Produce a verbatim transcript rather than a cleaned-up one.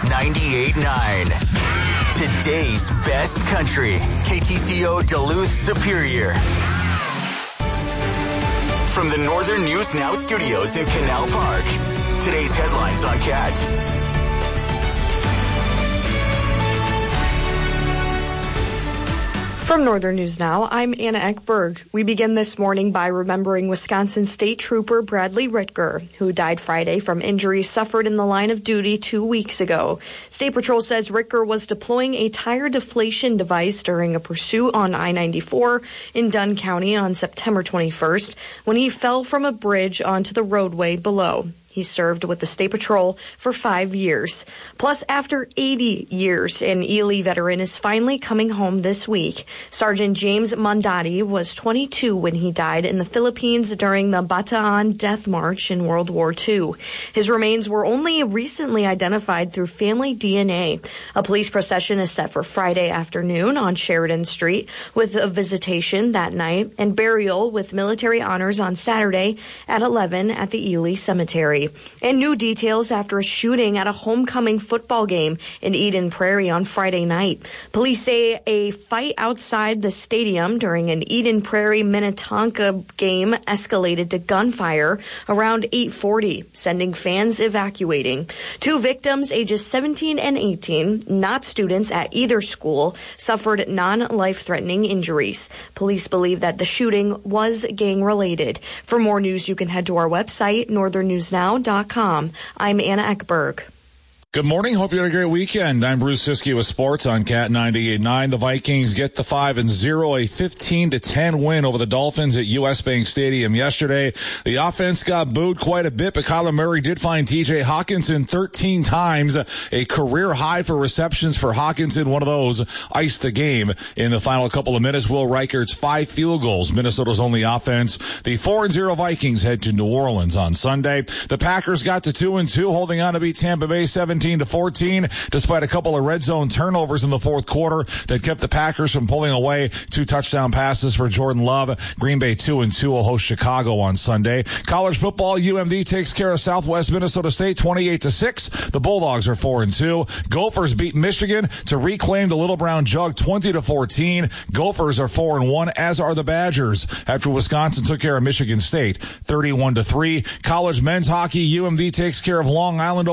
ninety-eight point nine. Today's best country. K T C O Duluth Superior. From the Northern News Now studios in Canal Park. Today's headlines on Cat. From Northern News Now, I'm Anna Ekberg. We begin this morning by remembering Wisconsin State Trooper Bradley Ritger, who died Friday from injuries suffered in the line of duty two weeks ago. State Patrol says Ritger was deploying a tire deflation device during a pursuit on I ninety-four in Dunn County on September twenty-first when he fell from a bridge onto the roadway below. He served with the State Patrol for five years. Plus, after eighty years, an Ely veteran is finally coming home this week. Sergeant James Mondati was twenty-two when he died in the Philippines during the Bataan Death March in World War Two. His remains were only recently identified through family D N A. A police procession is set for Friday afternoon on Sheridan Street with a visitation that night and burial with military honors on Saturday at eleven at the Ely Cemetery. And new details after a shooting at a homecoming football game in Eden Prairie on Friday night. Police say a fight outside the stadium during an Eden Prairie Minnetonka game escalated to gunfire around eight forty, sending fans evacuating. Two victims, ages seventeen and eighteen, not students at either school, suffered non-life-threatening injuries. Police believe that the shooting was gang-related. For more news, you can head to our website, northern news now dot com. I'm Anna Ekberg. Good morning. Hope you had a great weekend. I'm Bruce Siskey with sports on Cat ninety-eight point nine. The Vikings get the five and zero, a fifteen to ten win over the Dolphins at U S Bank Stadium yesterday. The offense got booed quite a bit, but Kyler Murray did find T J Hawkinson thirteen times, a career high for receptions for Hawkinson. One of those iced the game in the final couple of minutes. Will Reichert's five field goals, Minnesota's only offense. The four and zero Vikings head to New Orleans on Sunday. The Packers got to two and two, holding on to beat Tampa Bay seventeen to fourteen, despite a couple of red zone turnovers in the fourth quarter that kept the Packers from pulling away. Two touchdown passes for Jordan Love. Green Bay two and two will host Chicago on Sunday. College football, U M D takes care of Southwest Minnesota State twenty-eight to six. The Bulldogs are four and two. Gophers beat Michigan to reclaim the Little Brown Jug twenty to fourteen. Gophers are four and one, as are the Badgers, after Wisconsin took care of Michigan State thirty-one to three. College men's hockey, U M D takes care of Long Island